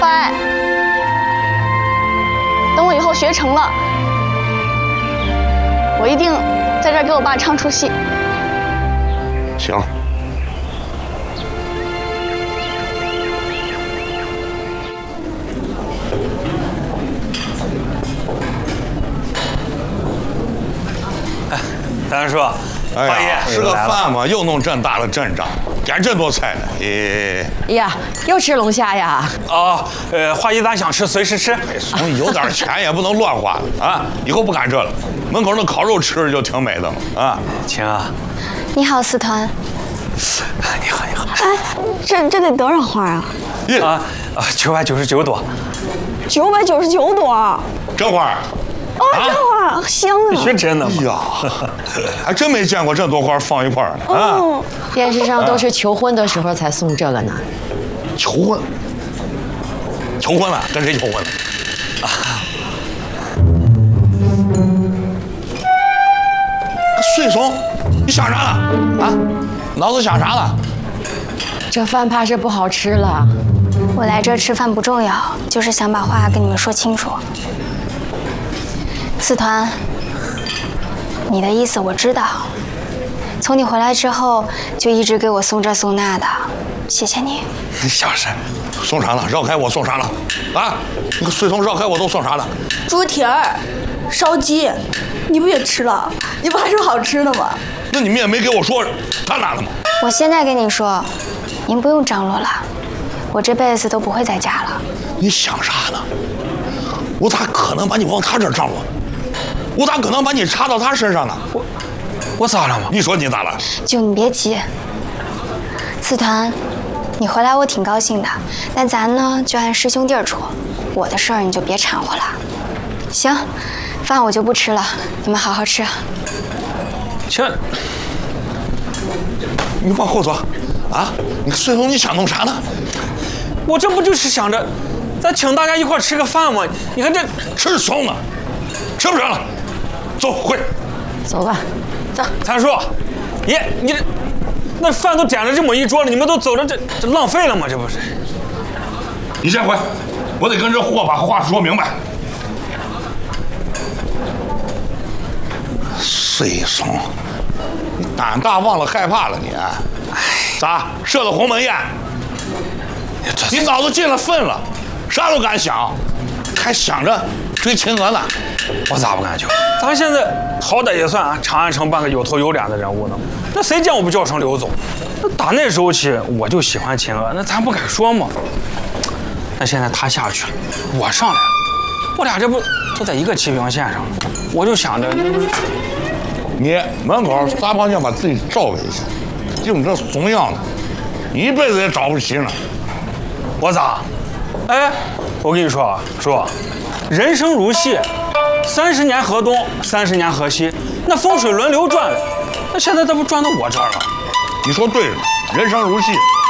爸爱，等我以后学成了，我一定在这儿给我爸唱出戏。 行。 咱说， 哎花爷呀，吃个饭嘛，又弄这大的阵仗，点这多菜呢？ 哎呀，又吃龙虾呀？ 哦，花姨咱想吃随时吃。 你有点钱也不能乱花啊！以后不干这了。门口那烤肉吃着就挺美的嘛啊！ 亲啊， 你好，司团。 你好，你好。 哎，这得多少花啊 ？999朵。 999朵。 真花？ 哦，真花，香啊！ 学真的吗？ 哎呀，还真没见过这多花放一块儿呢啊！ 电视上都是求婚的时候才送这个呢。 求婚？求婚了？跟谁求婚了？啊！穗松，你想啥了？啊？脑子想啥了？ 这饭怕是不好吃了。 我来这吃饭不重要，就是想把话跟你们说清楚。司团，你的意思我知道。从你回来之后，就一直给我送这送那的，谢谢你。 你小声。 送啥了？绕开我送啥了？啊！你个穗松绕开我都送啥了？ 猪蹄儿、烧鸡，你不也吃了？你不还说好吃的吗？ 那你们也没给我说他哪了吗？ 我现在跟你说，您不用张罗了，我这辈子都不会再嫁了。 你想啥呢？我咋可能把你往他这儿张罗？我咋可能把你插到他身上呢？ 我咋了吗？ 你说你咋了？ 就你别急，司团，你回来我挺高兴的，但咱呢就按师兄弟儿处，我的事儿你就别掺和了。行，饭我就不吃了，你们好好吃。 亲， 你往后走，啊！你穗松，你想弄啥呢？ 我这不就是想着，咱请大家一块吃个饭吗？你看这吃怂了，吃不成了，走回。 走吧。走。 咱说，爷，你这那饭都点了这么一桌了，你们都走了，这浪费了吗？这不是？ 你先回，我得跟这货把话说明白。穗松，你胆大忘了害怕了你？咋设了鸿门宴？你脑子进了粪了，啥都敢想，还想着追秦娥呢？ 我咋不敢去？咱现在好歹也算啊，长安城半个有头有脸的人物呢。那谁见我不叫声刘总？那打那时候起我就喜欢秦娥，那咱不敢说吗？那现在他下去了，我上来了，我俩这不都在一个起跑线上了？我就想着， 你门口撒泡尿把自己照给一下，就你这怂样子，你一辈子也找不齐呢。 我咋？哎，我跟你说啊，叔，人生如戏，30年河东，30年河西，那风水轮流转的，那现在这不转到我这儿了？ 你说对了，人生如戏。